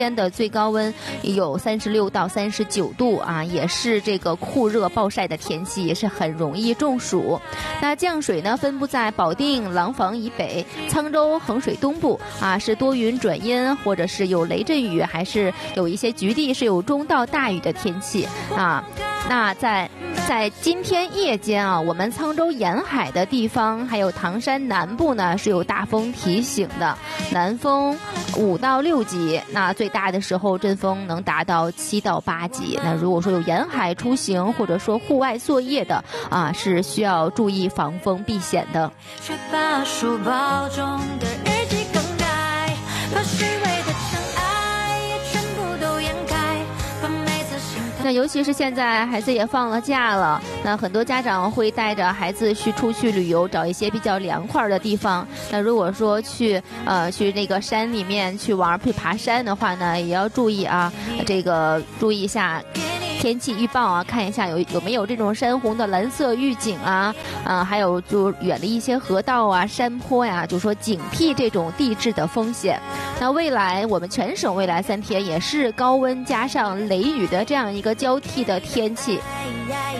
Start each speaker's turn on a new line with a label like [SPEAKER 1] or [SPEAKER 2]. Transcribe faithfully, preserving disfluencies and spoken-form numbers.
[SPEAKER 1] 天的最高温有三十六到三十九度啊，也是这个酷热暴晒的天气，也是很容易中暑。那降水呢，分布在保定、廊坊以北、沧州、衡水东部啊，是多云转阴，或者是有雷阵雨，还是有一些局地是有中到大雨的天气啊。那在在今天夜间啊，我们沧州沿海的地方，还有唐山南部呢，是有大风提醒的，南风五到六级，那最大的时候阵风能达到七到八级。那如果说有沿海出行或者说户外作业的啊，是需要注意防风避险的。
[SPEAKER 2] 却把书包中的日记更改，把虚伪的尘埃也全部都掩盖，把每次心疼。
[SPEAKER 1] 那尤其是现在孩子也放了假了，那很多家长会带着孩子去出去旅游，找一些比较凉快的地方。那如果说去呃去那个山里面去玩，去爬山的话呢，也要注意啊，这个注意一下天气预报啊，看一下有有没有这种山洪的蓝色预警啊，啊，还有就远离一些河道啊、山坡呀，就说警惕这种地质的风险。那未来我们全省未来三天也是高温加上雷雨的这样一个交替的天气。